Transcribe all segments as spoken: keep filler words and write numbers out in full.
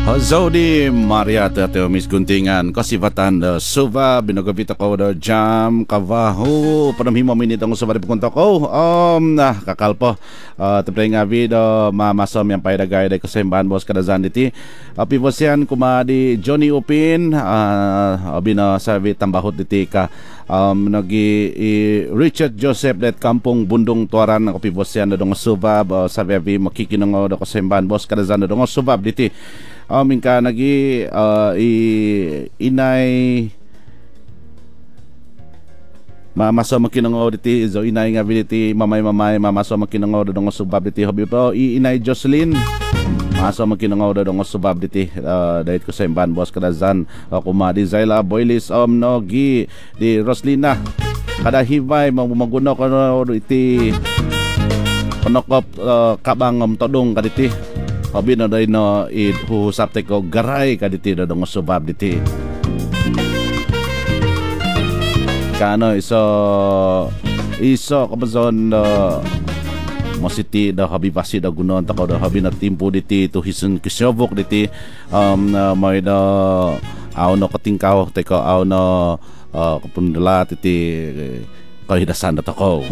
Zodi Maria Teo Miss Guntingan kasibatan da suba binagabita ko da jam kavaho panamhimo minit ang suba punta ko um nah kakalpo uh, tapos nga video mamasom yang payda gaya ko sembahan bos kadazan diti api bosian kumadi Johnny Upin uh, abina sabi tambahot diti ka um nagi i Richard Joseph det kampung Bundong Tuaran api bosian da dong subab uh, sabi abi makikinong da ko sembahan bos kadazan da dong subab diti amin ka nagi uh, i inay mamaso makinango diti zo inay nga biliti mamay mamay mamaso makinango dong subab diti hobi po i inay Jocelyn maso makinango dong subab diti uh, dahit ko sa imban boss kadazan uh, kumadi Zaila Boylis om no gi di Roslina kada hibay maguno ko iti panokop uh, kabang om todong kaditi hobi na day no i huhusap te ko garay kaditi na dong subab diti kano iso iso kabazon uh, mositi da habi pasi da gunon tako da habi na timpo diti to hisun kisyobok diti um uh, may da aw no katingkaw te ko aw no uh, kapundala diti kahidasan da tako.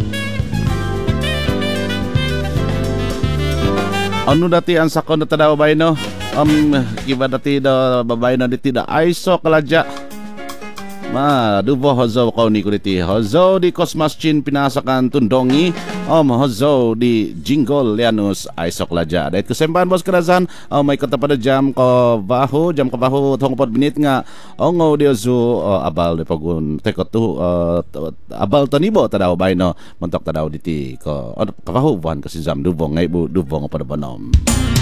Ano dati ang sakon na tadaw bay no? Um, kiba dati da babay na diti da aiso kaladya. Ma, dubo hozo ko ni ko diti. Hozo di Cosmas Chin pinasakan tundongi. Um, hozo di Jingle Lianus aiso kaladya. Dahil kasembahan bos kadazan, um, may kata pada jam ko baho, jam ko baho thong pod minit nga. Ongo di ozo uh, abal de pagun teko tu uh, abal tanibo tadaw bay no. Montok tadaw diti ko. Ano kabaho buhan kasi jam dubo ngay bu dubo nga pada banom.